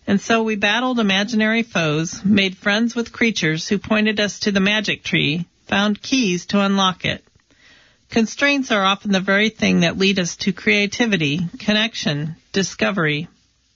And so we battled imaginary foes, made friends with creatures who pointed us to the magic tree, found keys to unlock it. Constraints are often the very thing that lead us to creativity, connection, discovery.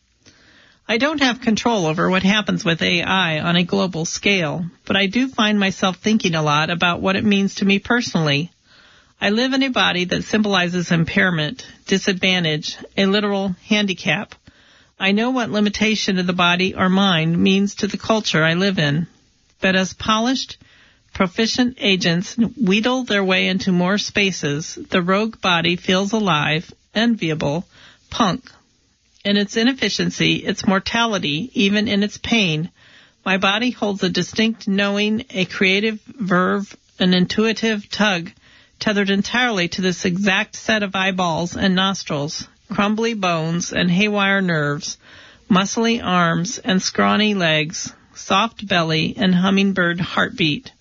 I don't have control over what happens with AI on a global scale, but I do find myself thinking a lot about what it means to me personally. I live in a body that symbolizes impairment, disadvantage, a literal handicap. I know what limitation of the body or mind means to the culture I live in. But as polished, proficient agents wheedle their way into more spaces, the rogue body feels alive, enviable, punk. In its inefficiency, its mortality, even in its pain, my body holds a distinct knowing, a creative verve, an intuitive tug, tethered entirely to this exact set of eyeballs and nostrils, crumbly bones and haywire nerves, muscly arms and scrawny legs, soft belly and hummingbird heartbeat.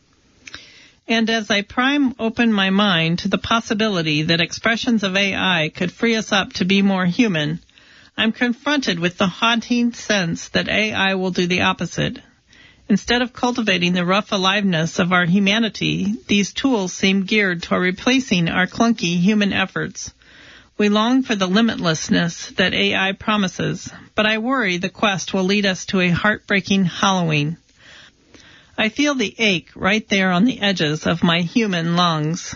And as I prime open my mind to the possibility that expressions of AI could free us up to be more human, I'm confronted with the haunting sense that AI will do the opposite. Instead of cultivating the rough aliveness of our humanity, these tools seem geared toward replacing our clunky human efforts. We long for the limitlessness that AI promises, but I worry the quest will lead us to a heartbreaking hollowing. I feel the ache right there on the edges of my human lungs.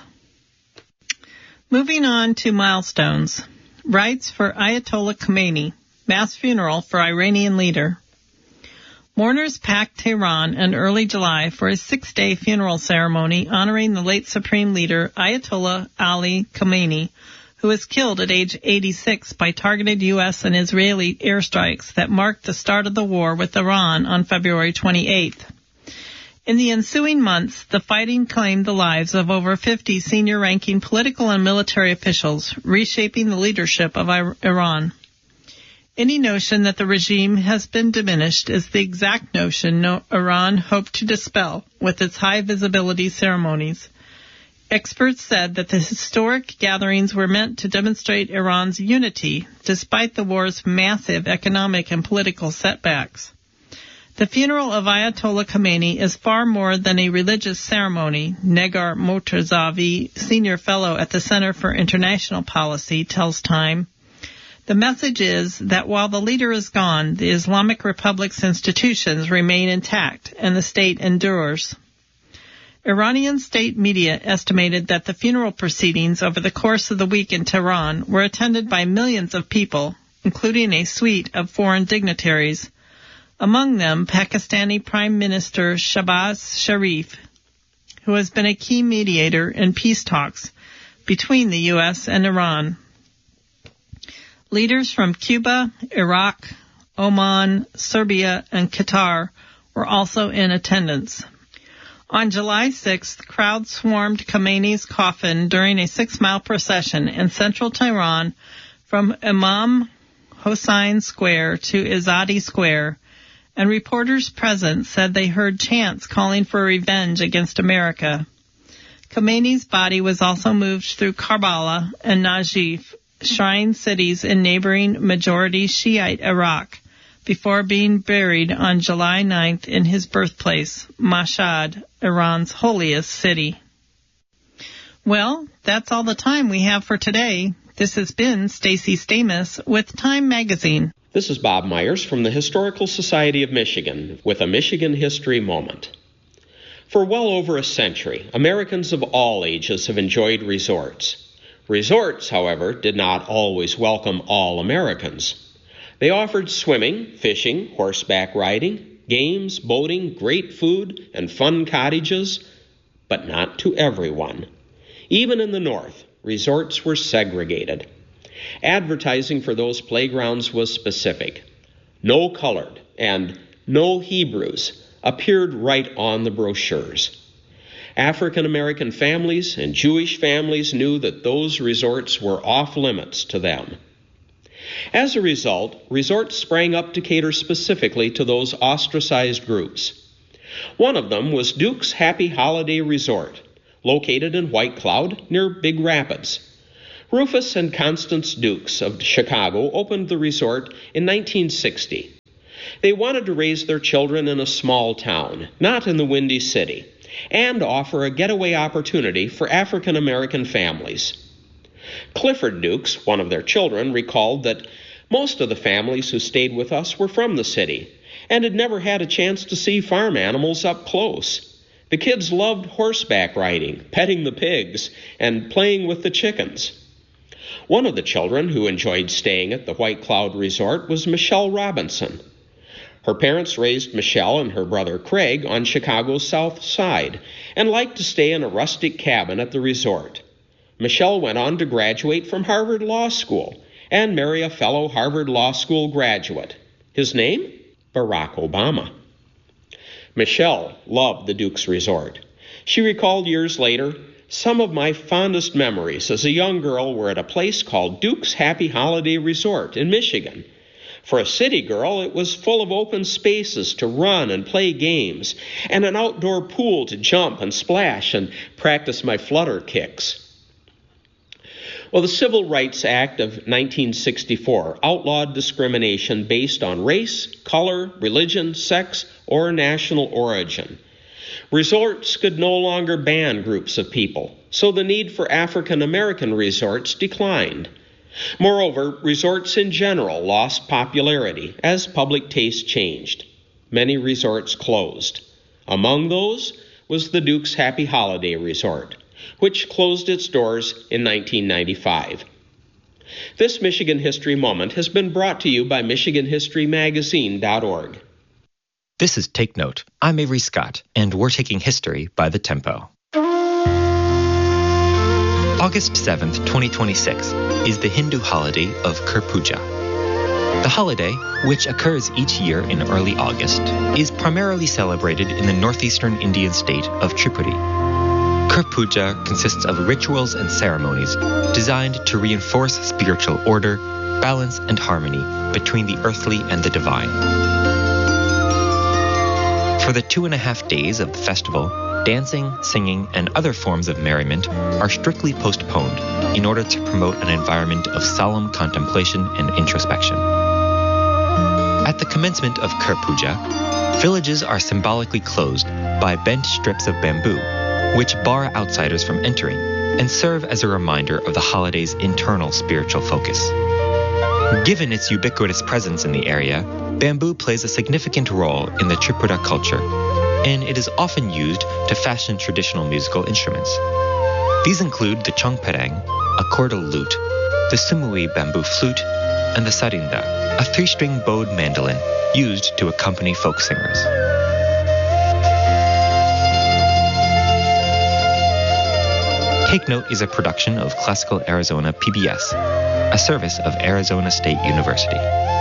Moving on to milestones. Rites for Ayatollah Khomeini, mass funeral for Iranian leader. Mourners packed Tehran in early July for a 6-day funeral ceremony honoring the late Supreme Leader Ayatollah Ali Khamenei, who was killed at age 86 by targeted U.S. and Israeli airstrikes that marked the start of the war with Iran on February 28th. In the ensuing months, the fighting claimed the lives of over 50 senior-ranking political and military officials, reshaping the leadership of Iran. Any notion that the regime has been diminished is the exact notion Iran hoped to dispel with its high-visibility ceremonies. Experts said that the historic gatherings were meant to demonstrate Iran's unity, despite the war's massive economic and political setbacks. The funeral of Ayatollah Khomeini is far more than a religious ceremony, Negar Mortazavi, senior fellow at the Center for International Policy, tells Time. The message is that while the leader is gone, the Islamic Republic's institutions remain intact and the state endures. Iranian state media estimated that the funeral proceedings over the course of the week in Tehran were attended by millions of people, including a suite of foreign dignitaries. Among them, Pakistani Prime Minister Shahbaz Sharif, who has been a key mediator in peace talks between the U.S. and Iran. Leaders from Cuba, Iraq, Oman, Serbia, and Qatar were also in attendance. On July 6th, crowds swarmed Khomeini's coffin during a 6-mile procession in central Tehran from Imam Hossein Square to Azadi Square, and reporters present said they heard chants calling for revenge against America. Khomeini's body was also moved through Karbala and Najaf, shrine cities in neighboring majority Shiite Iraq, before being buried on July 9th in his birthplace, Mashhad, Iran's holiest city. Well, that's all the time we have for today. This has been Stacey Stamus with Time Magazine. This is Bob Myers from the Historical Society of Michigan with a Michigan History Moment. For well over a century, Americans of all ages have enjoyed resorts. Resorts, however, did not always welcome all Americans. They offered swimming, fishing, horseback riding, games, boating, great food, and fun cottages, but not to everyone. Even in the North, resorts were segregated. Advertising for those playgrounds was specific. No colored and no Hebrews appeared right on the brochures. African American families and Jewish families knew that those resorts were off limits to them. As a result, resorts sprang up to cater specifically to those ostracized groups. One of them was Duke's Happy Holiday Resort, located in White Cloud near Big Rapids. Rufus and Constance Dukes of Chicago opened the resort in 1960. They wanted to raise their children in a small town, not in the Windy City, and offer a getaway opportunity for African American families. Clifford Dukes, one of their children, recalled that most of the families who stayed with us were from the city and had never had a chance to see farm animals up close. The kids loved horseback riding, petting the pigs, and playing with the chickens. One of the children who enjoyed staying at the White Cloud Resort was Michelle Robinson. Her parents raised Michelle and her brother Craig on Chicago's South Side and liked to stay in a rustic cabin at the resort. Michelle went on to graduate from Harvard Law School and marry a fellow Harvard Law School graduate. His name? Barack Obama. Michelle loved the Dukes Resort. She recalled years later, "Some of my fondest memories as a young girl were at a place called Duke's Happy Holiday Resort in Michigan. For a city girl, it was full of open spaces to run and play games, and an outdoor pool to jump and splash and practice my flutter kicks." Well, the Civil Rights Act of 1964 outlawed discrimination based on race, color, religion, sex, or national origin. Resorts could no longer ban groups of people, so the need for African American resorts declined. Moreover, resorts in general lost popularity as public taste changed. Many resorts closed. Among those was the Duke's Happy Holiday Resort, which closed its doors in 1995. This Michigan History Moment has been brought to you by MichiganHistoryMagazine.org. This is Take Note. I'm Avery Scott, and we're taking history by the tempo. August 7th, 2026, is the Hindu holiday of Kur Puja. The holiday, which occurs each year in early August, is primarily celebrated in the northeastern Indian state of Tripura. Kur Puja consists of rituals and ceremonies designed to reinforce spiritual order, balance, and harmony between the earthly and the divine. For the 2.5 days of the festival, dancing, singing, and other forms of merriment are strictly postponed in order to promote an environment of solemn contemplation and introspection. At the commencement of Kur Puja, villages are symbolically closed by bent strips of bamboo, which bar outsiders from entering and serve as a reminder of the holiday's internal spiritual focus. Given its ubiquitous presence in the area, bamboo plays a significant role in the Tripura culture, and it is often used to fashion traditional musical instruments. These include the chongperang, a cordal lute, the sumui bamboo flute, and the sarinda, a 3-string bowed mandolin used to accompany folk singers. Take Note is a production of Classical Arizona PBS, a service of Arizona State University.